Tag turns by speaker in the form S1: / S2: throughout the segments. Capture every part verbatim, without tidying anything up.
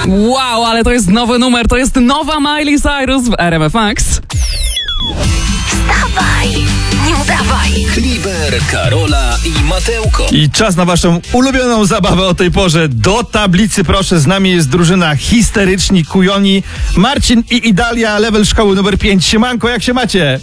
S1: Wow, ale to jest nowy numer, to jest nowa Miley Cyrus w R M F Max.
S2: Wstawaj, nie udawaj.
S3: Kliber, Karola i Mateuko.
S4: I czas na waszą ulubioną zabawę o tej porze. Do tablicy proszę, z nami jest drużyna Histeryczni Kujoni, Marcin i Idalia, level szkoły numer pięć. Siemanko, jak się macie?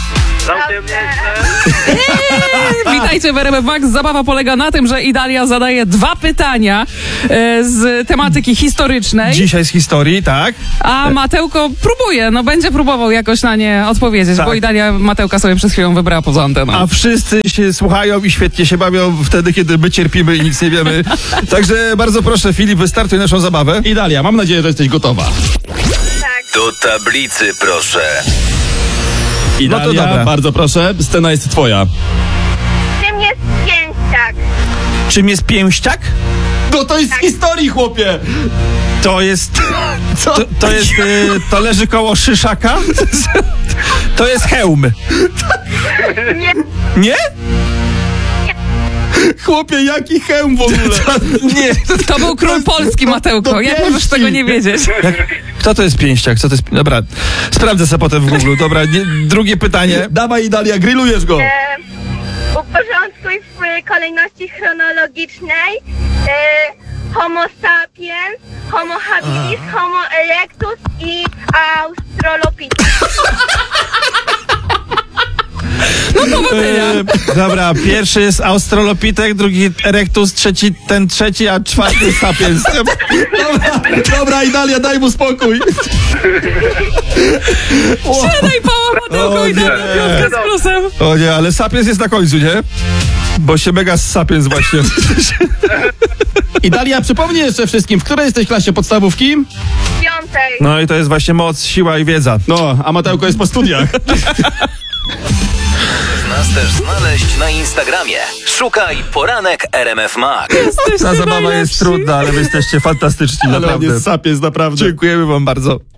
S1: Eee, witajcie w R M F Max. Zabawa polega na tym, że Idalia zadaje dwa pytania e, z tematyki historycznej.
S4: Dzisiaj z historii, tak?
S1: A Mateuko próbuje, no będzie próbował jakoś na nie odpowiedzieć,
S4: Tak.
S1: bo Idalia Mateuka sobie przed chwilą wybrała poza anteną.
S4: A wszyscy się słuchają i świetnie się bawią wtedy, kiedy my cierpimy i nic nie wiemy. Także bardzo proszę, Filip, wystartuj naszą zabawę.
S5: Idalia, mam nadzieję, że jesteś gotowa.
S3: Do tablicy proszę.
S5: Idalia,
S4: No to dobra.
S5: bardzo proszę, scena jest twoja.
S6: Czym jest pięściak?
S4: Czym jest pięściak?
S5: No to jest z historii, chłopie!
S4: To jest... To, to jest... y, To leży koło szyszaka? To jest hełm.
S6: Nie.
S4: Nie?
S5: Chłopie, jaki hełm w ogóle?
S4: Nie.
S1: To był król Polski, Mateuko.
S5: to
S1: Jak możesz
S5: pięści.
S1: tego nie wiedzieć?
S4: Kto to jest pięściak? Co to jest... Dobra, sprawdzę sobie potem w Google. Dobra, nie, drugie pytanie.
S5: Dawaj, Idalia, grillujesz go!
S6: E, uporządkuj w kolejności chronologicznej e, Homo sapiens, Homo habilis, Homo erectus i Australopithecus.
S1: Powodzenia.
S4: E, dobra, pierwszy jest Australopitek, drugi Erectus, trzeci ten trzeci, a czwarty Sapiens.
S5: Dobra, dobra, Idalia, daj mu spokój!
S1: Siadaj pała, Mateuko,
S4: O
S1: Idalia,
S4: nie.
S1: piątka z plusem.
S4: O nie, ale Sapiens jest na końcu, nie? Bo się mega Sapiens właśnie.
S5: Idalia, przypomnij jeszcze wszystkim, w której jesteś klasie podstawówki?
S6: Piątej.
S4: No i to jest właśnie moc, siła i wiedza.
S5: No, a Mateuko jest po studiach.
S3: Nas też znaleźć na Instagramie. Szukaj Poranek R M F Max.
S4: Ta zabawa jest trudna, ale wy jesteście fantastyczni,
S5: Ale on
S4: naprawdę.
S5: jest sapiens, naprawdę.
S4: Dziękujemy wam bardzo.